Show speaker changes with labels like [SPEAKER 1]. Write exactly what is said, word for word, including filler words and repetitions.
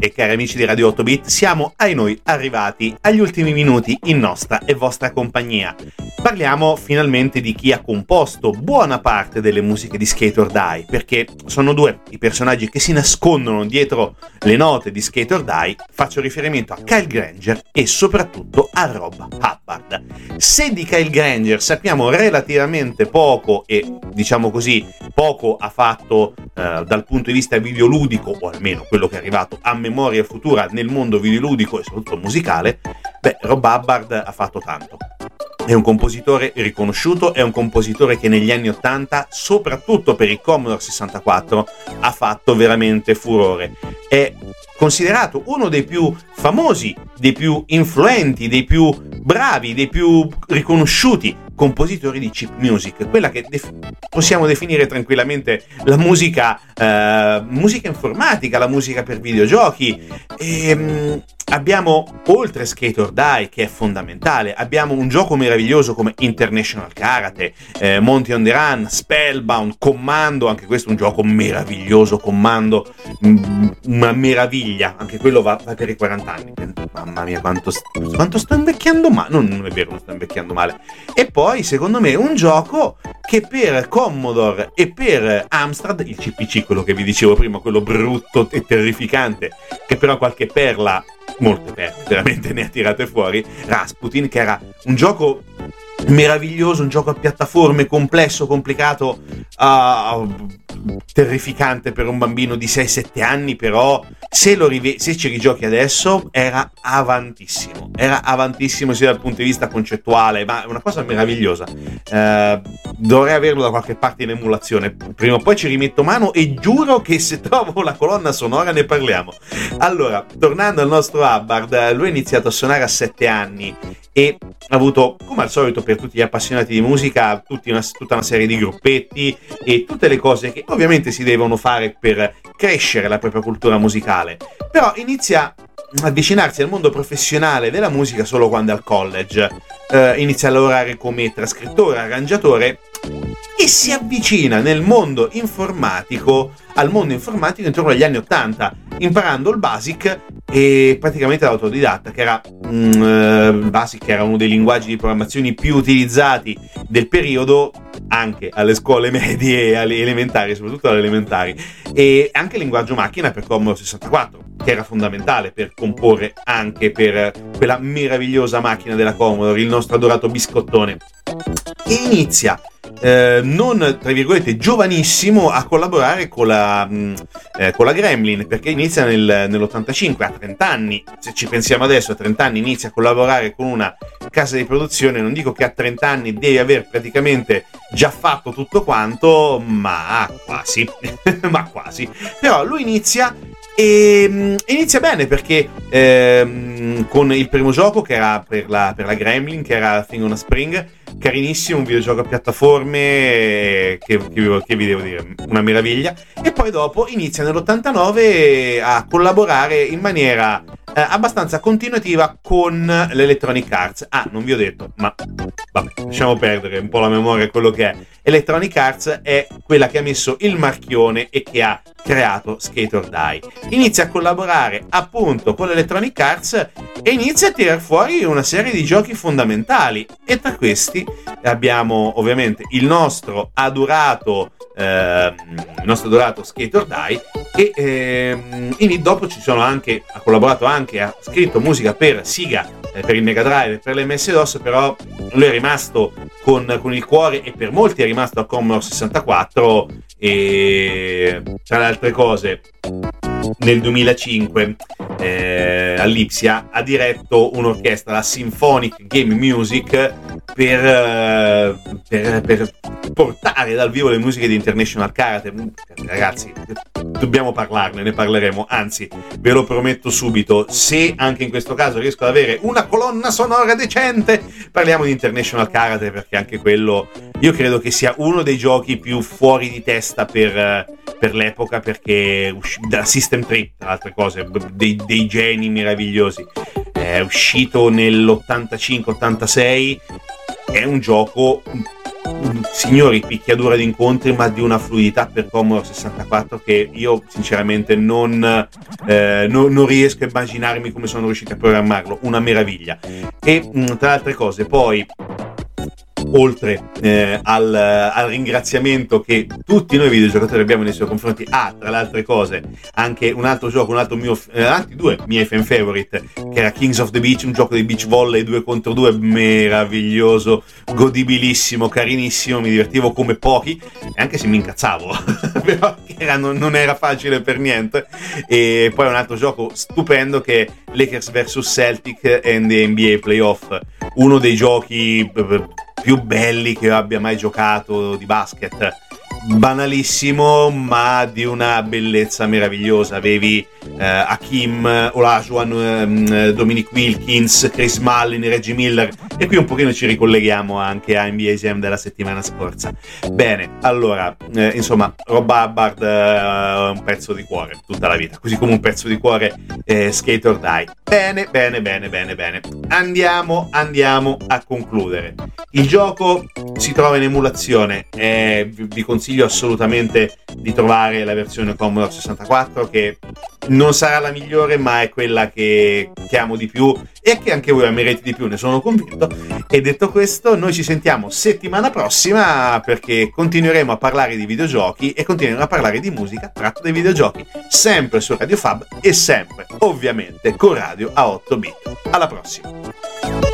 [SPEAKER 1] e cari amici di Radio otto bit, siamo ai noi arrivati agli ultimi minuti in nostra e vostra compagnia. Parliamo finalmente di chi ha composto buona parte delle musiche di Skate or Die, perché sono due i personaggi che si nascondono dietro le note di Skate or Die. Faccio riferimento a Kyle Granger e soprattutto a Rob Hubbard. Se di Kyle Granger sappiamo relativamente poco e diciamo così poco ha fatto eh, dal punto di vista videoludico, o almeno quello che è arrivato a memoria futura nel mondo videoludico e soprattutto musicale, beh, Rob Hubbard ha fatto tanto. È un compositore riconosciuto, è un compositore che negli anni ottanta, soprattutto per il Commodore sessantaquattro, ha fatto veramente furore. È considerato uno dei più famosi, dei più influenti, dei più bravi, dei più riconosciuti compositori di chip music, quella che def- possiamo definire tranquillamente la musica, eh, musica informatica, la musica per videogiochi. E, mh, abbiamo, oltre Skate or Die, che è fondamentale, abbiamo un gioco meraviglioso come International Karate, eh, Monty on the Run, Spellbound, Commando, anche questo è un gioco meraviglioso, Commando, mh, una meraviglia, anche quello va, va per i quaranta anni. Mamma mia, quanto, st- quanto sto invecchiando male, non, non è vero, non sto invecchiando male. E poi, secondo me, un gioco che per Commodore e per Amstrad, il C P C, quello che vi dicevo prima, quello brutto e terrificante, che però qualche perla, molte perle, veramente ne ha tirate fuori, Rasputin, che era un gioco meraviglioso, un gioco a piattaforme, complesso, complicato, uh, terrificante per un bambino di sei sette anni, però se lo rive- se ci rigiochi adesso era avantissimo, era avantissimo sia dal punto di vista concettuale, ma è una cosa meravigliosa. Uh, dovrei averlo da qualche parte in emulazione, prima o poi ci rimetto mano e giuro che se trovo la colonna sonora ne parliamo. Allora, tornando al nostro Hubbard, lui ha iniziato a suonare a sette anni e ha avuto, come al solito per tutti gli appassionati di musica, tutti una, tutta una serie di gruppetti e tutte le cose che ovviamente si devono fare per crescere la propria cultura musicale, però inizia a avvicinarsi al mondo professionale della musica solo quando è al college, uh, inizia a lavorare come trascrittore, arrangiatore e si avvicina nel mondo informatico, al mondo informatico intorno agli anni ottanta, imparando il BASIC e praticamente l'autodidatta, che era um, BASIC era uno dei linguaggi di programmazione più utilizzati del periodo, anche alle scuole medie e alle elementari, soprattutto alle elementari, e anche il linguaggio macchina per Commodore sessantaquattro, che era fondamentale per comporre anche per quella meravigliosa macchina della Commodore, il nostro adorato biscottone. E inizia Eh, non tra virgolette giovanissimo a collaborare con la, mh, eh, con la Gremlin, perché inizia nel, nell'ottantacinque, a trenta anni, se ci pensiamo adesso, a trenta anni inizia a collaborare con una casa di produzione. Non dico che a trenta anni devi aver praticamente già fatto tutto quanto, ma quasi ma quasi, però lui inizia e mh, inizia bene, perché ehm, con il primo gioco che era per la, per la Gremlin, che era Thing on a Spring, carinissimo, un videogioco a piattaforme che, che, che vi devo dire, una meraviglia. E poi dopo inizia nell'ottantanove a collaborare in maniera eh, abbastanza continuativa con l'Electronic Arts. Ah, non vi ho detto, ma vabbè, lasciamo perdere un po' la memoria, quello che è. Electronic Arts è quella che ha messo il marchione e che ha creato Skate or Die. Inizia a collaborare appunto con l'Electronic Arts e inizia a tirar fuori una serie di giochi fondamentali, e tra questi abbiamo ovviamente il nostro adorato eh, il nostro adorato Skate or Die, e ehm, in, dopo ci sono anche ha collaborato anche, ha scritto musica per Sega, eh, per il Mega Drive e per l'M S DOS, però lui è rimasto con, con il cuore, e per molti è rimasto a Commodore sessantaquattro. E tra le altre cose nel duemilacinque eh, all'Ipsia ha diretto un'orchestra, la Symphonic Game Music, per, eh, per, per portare dal vivo le musiche di International Karate. Ragazzi, dobbiamo parlarne, ne parleremo, anzi ve lo prometto subito, se anche in questo caso riesco ad avere una colonna sonora decente, parliamo di International Karate, perché anche quello io credo che sia uno dei giochi più fuori di testa per, per l'epoca, perché da System tre, tra altre cose, dei, dei geni meravigliosi. È uscito nell'ottantacinque ottantasei, è un gioco signori picchiadura di incontri, ma di una fluidità per Commodore sessantaquattro che io sinceramente non, eh, no, non riesco a immaginarmi come sono riusciti a programmarlo. Una meraviglia. E mh, tra le altre cose poi, oltre eh, al, al ringraziamento che tutti noi videogiocatori abbiamo nei suoi confronti, ah, tra le altre cose, anche un altro gioco, un altro mio, eh, anzi due miei fan favorite, che era Kings of the Beach, un gioco di beach volley due contro due meraviglioso, godibilissimo, carinissimo, mi divertivo come pochi, anche se mi incazzavo, però era, non, non era facile per niente. E poi un altro gioco stupendo che è Lakers versus Celtic and the N B A Playoff, uno dei giochi più belli che io abbia mai giocato di basket, banalissimo ma di una bellezza meravigliosa. Avevi eh, Hakeem Olajuwon, eh, Dominic Wilkins, Chris Mullin, Reggie Miller, e qui un pochino ci ricolleghiamo anche a N B A Jam della settimana scorsa. Bene, allora eh, insomma Rob Hubbard è uh, un pezzo di cuore tutta la vita, così come un pezzo di cuore eh, Skate or Die. Bene, bene, bene, bene, bene. Andiamo, andiamo a concludere. Il gioco si trova in emulazione e vi consiglio assolutamente di trovare la versione Commodore sessantaquattro, che non sarà la migliore ma è quella che, che amo di più e che anche voi amerete di più, ne sono convinto. E detto questo, noi ci sentiamo settimana prossima, perché continueremo a parlare di videogiochi e continueremo a parlare di musica tratta dai videogiochi, sempre su Radio Fab e sempre ovviamente con radio a otto bit. Alla prossima.